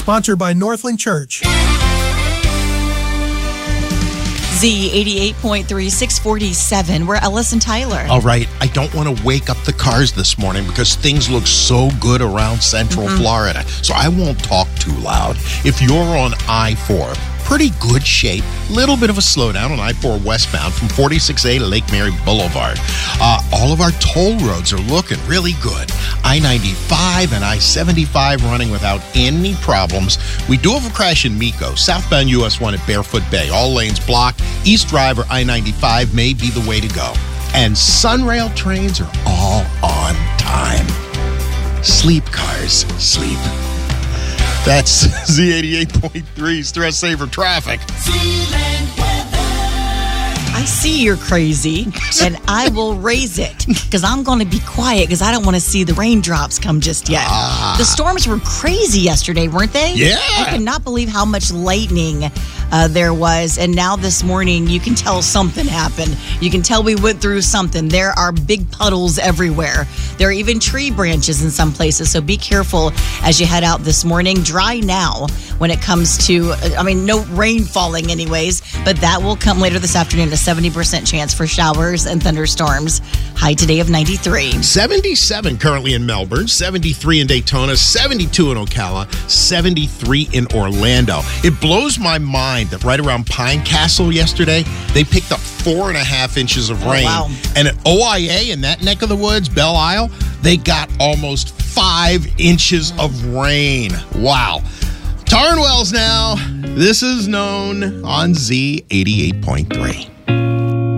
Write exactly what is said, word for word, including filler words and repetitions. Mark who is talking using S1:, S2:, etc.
S1: Sponsored by Northland Church.
S2: Z eighty-eight point three, six forty-seven. We're Ellis and Tyler.
S3: All right. I don't want to wake up the cars this morning because things look so good around Central mm-hmm. Florida. So I won't talk too loud. If you're on I four, pretty good shape. Little bit of a slowdown on I four westbound from forty-six A to Lake Mary Boulevard. Uh, all of our toll roads are looking really good. I ninety-five and I seventy-five running without any problems. We do have a crash in Mico, southbound U S one at Barefoot Bay. All lanes blocked. East Drive or I ninety-five may be the way to go. And Sunrail trains are all on time. Sleep, cars, sleep. That's Z eighty-eight point three, Stress Saver Traffic.
S2: I see you're crazy, and I will raise it because I'm going to be quiet because I don't want to see the raindrops come just yet. Ah. The storms were crazy yesterday, weren't they?
S3: Yeah.
S2: I could not believe how much lightning uh, there was, and now this morning you can tell something happened. You can tell we went through something. There are big puddles everywhere. There are even tree branches in some places, so be careful as you head out this morning. Dry now when it comes to, I mean, no rain falling anyways, but that will come later this afternoon. A seventy percent chance for showers and thunderstorms. High today of ninety-three.
S3: seventy-seven currently in Melbourne, seventy-three in Daytona, seventy-two in Ocala, seventy-three in Orlando. It blows my mind that right around Pine Castle yesterday, they picked up four and a half inches of rain.
S2: Oh, wow.
S3: And at O I A in that neck of the woods, Belle Isle, they got almost five inches of rain. Wow. Tarn Wells now. This is known on Z eighty-eight point three.